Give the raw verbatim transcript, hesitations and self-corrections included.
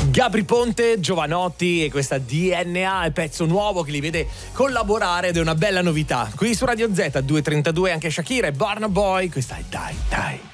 Gabry Ponte, Jovanotti e questa D N A è pezzo nuovo che li vede collaborare ed è una bella novità. Qui su Radio Z, due e trentadue anche Shakira e Burna Boy, questa è Dai Dai.